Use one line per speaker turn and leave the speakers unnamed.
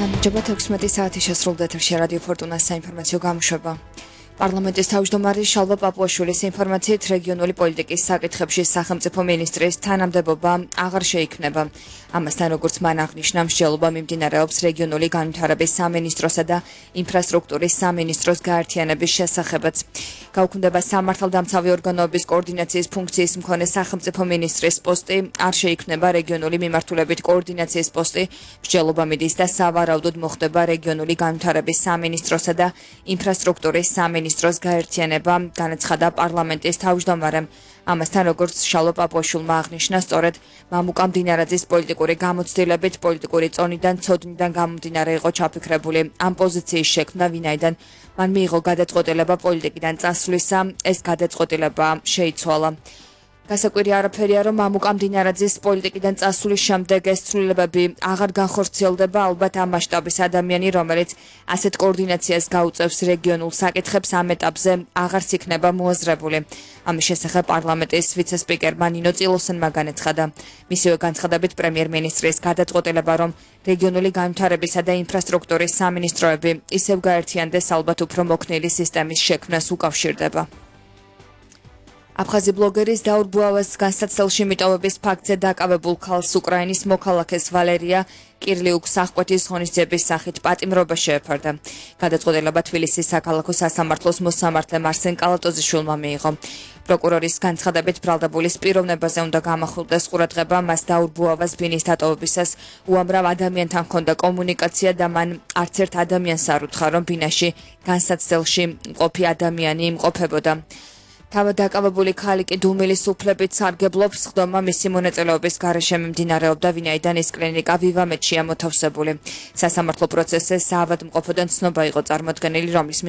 გამარჯობა 16 საათი შესრულდა ეთერში რადიო ფორტუნას საინფორმაციო გამოშვება. Parlamentis თავმჯდომარე შალვა პაპუაშვილის ინფორმაციით რეგიონული პოლიტიკის საკითხებში სახელმწიფო მინისტრის თანამდებობა აღარ შეიქმნება. Ამასთან როგორც მან აღნიშნა, მსჯელობა მიმდინარეობს რეგიონული განვითარების სამინისტროსა და ინფრასტრუქტურის სამინისტროს გაერთიანების შესახებაც. გაუქმდება სამართალდამცავი ორგანოების კოორდინაციის ფუნქციის მქონე სახელმწიფო მინისტრის პოსტი, არ შეიქმნება რეგიონული მიმართულებით კოორდინაციის პოსტი, მსჯელობა მიდის და სავარაუდოდ მოხდება რეგიონული განვითარების სამინისტროსა და ინფრასტრუქტურის სამინისტროს გაერთიანება, განაცხადა პარლამენტის თავმჯდომარემ. Ამასთან როგორც შალვა პაპუაშვილმა აღნიშნა, სწორედ მამუკა მდინარაძის პოლიტიკური გამოცდილებით პოლიტიკური წონიდან ცოდნიდან გამომდინარე იყო ჩაფიქრებული ამ პოზიციის შექმნა, ვინაიდან მან მიიღო გადაწყვეტილება პოლიტიკიდან წასვლისა, ეს გადაწყვეტილება შეიცვალა. Გასაკვირი არაფერია, რომ მამუკა მდინარაძის პოლიტიკიდან წასვლის შემდეგ ეს ცვლილებები აღარ განხორციელდება, ალბათ ამ მასშტაბის ადამიანი, რომელიც ასეთ კოორდინაციას გაუწევს რეგიონულ საკითხებს, ამ ეტაპზე აღარც იქნება მოაზრებული. ამის შესახებ პარლამენტის ვიცე-სპიკერმა ნინო წილოსენმა განაცხადა. მისივე განცხადებით პრემიერ-მინისტრის გადაწყვეტილება, რომ რეგიონული განვითარებისა და ინფრასტრუქტურის სამინისტროები ისევ გაერთიანდეს, ალბათ უფრო მოქნილი სისტემის შექმნას უკავშირდება. აფხაზი ბლოგერის დაურ ბუავას განსაცდელში მიტოვების ფაქტზე დაკავებულ ქალს უკრაინის მოქალაქეს ვალერია კირლიუკს აღკვეთის ღონისძიების სახით პატიმრობა შეეფარდა. გადაწყვეტილება თბილისის საქალაქო სასამართლოს მოსამართლე მარსენ კალატოზიშვილმა მიიღო. პროკურორის განცხადებით ბრალდებულის პიროვნებაზე უნდა გამახვილდეს ყურადღება, მას დაურ ბუავას ბინის დატოვებისას უამრავ ადამიანთან ჰქონდა კომუნიკაცია და მან არც ერთ ადამიანს არ უთხრა, რომ ბინაში განსაცდელში მყოფი ადამიანი იმყოფებოდა. თავად დაკავებული ქალი კი დუმილის უფლებით სარგებლობს, ხდომა მისი მონაწილეობის გარეშე მიმდინარეობდა, ვინაიდან ის კლინიკა ვივამედშია მოთავსებული. სასამართლო პროცესზე საავადმყოფოდან ცნობა იყო წარმოდგენილი, რომლის